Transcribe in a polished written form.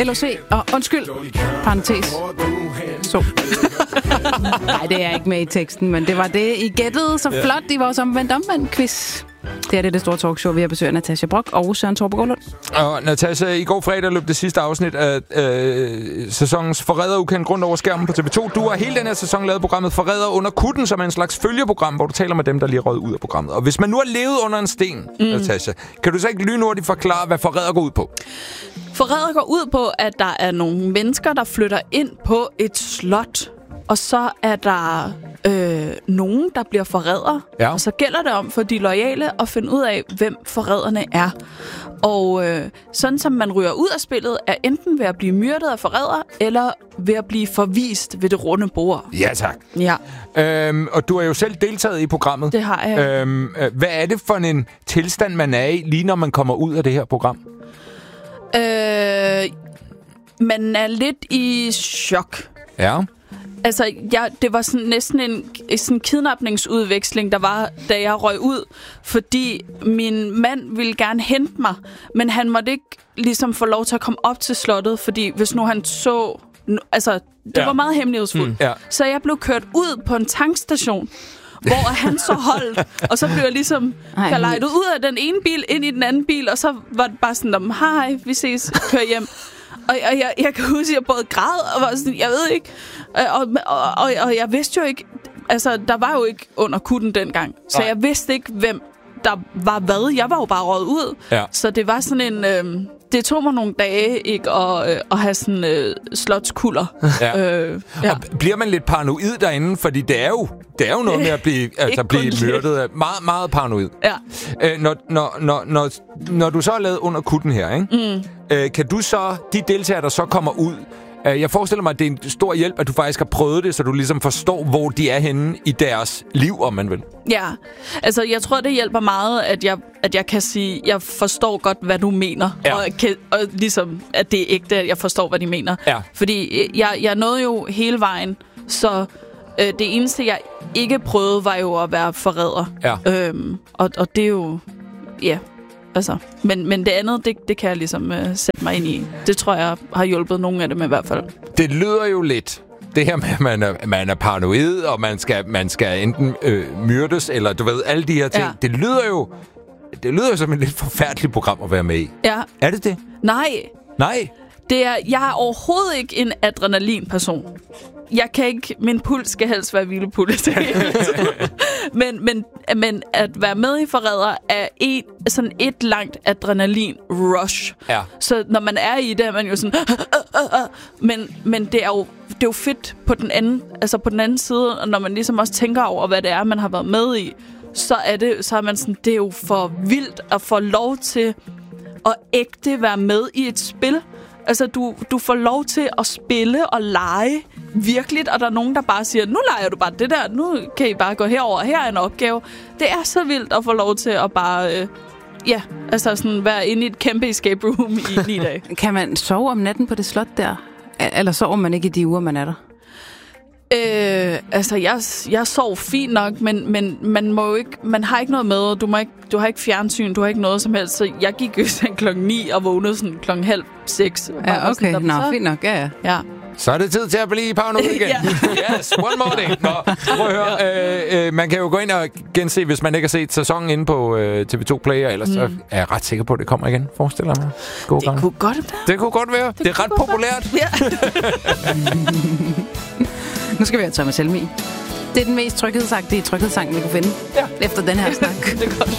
LOC, og undskyld, parentes. Så. Nej, det er ikke med i teksten, men det var det, I gættede så flot i vores omvendt-quiz. Det er det store talkshow, vi har besøgt Natasja Brock og Søren Torpe Gaardlund. Og Natasja, i går fredag løb det sidste afsnit af sæsonens Forræder ukendt grund over skærmen på TV2. Du har hele den her sæson lavet programmet Forræder under kutten, som er en slags følgeprogram, hvor du taler med dem, der lige er røget ud af programmet. Og hvis man nu har levet under en sten, Natasja, kan du så ikke lynhurtigt forklare, hvad Forræder går ud på? Forræder går ud på, at der er nogle mennesker, der flytter ind på et slot. Og så er der nogen, der bliver forrædere. Ja. Og så gælder det om for de loyale at finde ud af, hvem forræderne er. Og sådan som man ryger ud af spillet, er enten ved at blive myrdet af forrædere, eller ved at blive forvist ved det runde bord. Ja, tak. Ja. Og du har jo selv deltaget i programmet. Det har jeg. Hvad er det for en tilstand, man er i, lige når man kommer ud af det her program? Man er lidt i chok. Ja. Altså, det var sådan næsten en kidnapningsudveksling, der var, da jeg røg ud. Fordi min mand ville gerne hente mig, men han måtte ikke ligesom få lov til at komme op til slottet, fordi hvis nu han så... Altså, det var meget hemmelighedsfuldt. Så jeg blev kørt ud på en tankstation, hvor han så holdt, og så blev jeg ligesom lejet ud af den ene bil, ind i den anden bil, og så var det bare sådan, hej, vi ses, kør hjem. Og jeg kan huske, at jeg både græd og var sådan, jeg ved ikke. Og jeg vidste jo ikke, altså der var jo ikke under kutten dengang. Så jeg vidste ikke, hvem der var hvad. Jeg var jo bare røget ud. Ja. Så det var sådan en... det tog mig nogle dage ikke at have sådan slotskulder. Ja. Og bliver man lidt paranoid derinde? Fordi det er jo noget med at blive myrdet. Meget, meget paranoid. Ja. Når du så er lavet under kutten her, ikke? Kan du så, de deltagere, der så kommer ud, jeg forestiller mig, at det er en stor hjælp, at du faktisk har prøvet det, så du ligesom forstår, hvor de er henne i deres liv, om man vil. Ja, altså jeg tror, det hjælper meget, at jeg kan sige, jeg forstår godt, hvad du mener. Ja. Og ligesom, at det er ægte, at jeg forstår, hvad de mener. Ja. Fordi jeg nåede jo hele vejen, så det eneste, jeg ikke prøvede, var jo at være forræder. Ja. Og det er jo... Ja. Altså, men det andet, det kan jeg ligesom sætte mig ind i. Det tror jeg har hjulpet nogle af dem i hvert fald. Det lyder jo lidt, det her med, at man er paranoid, og man skal enten myrdes, eller du ved, alle de her ting. Ja. Det lyder jo som et lidt forfærdeligt program at være med i. Ja. Er det det? Nej. Jeg er overhovedet ikke en adrenalin-person. Jeg kan ikke... Min puls skal helst være hvilepuls. men at være med i Forræder er et langt adrenalin-rush. Ja. Så når man er i det, er man jo sådan... Men det er jo fedt på den anden side, og når man ligesom også tænker over, hvad det er, man har været med i, så er man sådan... Det er jo for vildt at få lov til at ægte være med i et spil. Altså, du får lov til at spille og lege virkeligt, og der er nogen, der bare siger, nu leger du bare det der, nu kan I bare gå herover, her er en opgave. Det er så vildt at få lov til at bare, sådan være inde i et kæmpe escape room i 9 dage. Kan man sove om natten på det slot der? Eller sover man ikke i de uger, man er der? Jeg sov fint nok, men man må jo ikke, man har ikke noget med, du har ikke fjernsyn, du har ikke noget som helst, så jeg gik jo sådan 9:00 og vågnede sådan 5:30. Ja, okay, fint nok, ja. Så er det tid til at blive paranoid igen. Yes, one more day. Prøv at høre, man kan jo gå ind og gense, hvis man ikke har set sæsonen inde på TV2 Play, ellers så er jeg ret sikker på, at det kommer igen, forestiller mig. Det kunne godt være. Det er ret populært. Ja. Nu skal vi have Thomas Helmig. Det er den mest tryghedsagtige tryghedssang, vi kunne finde efter den her snak. Det er godt.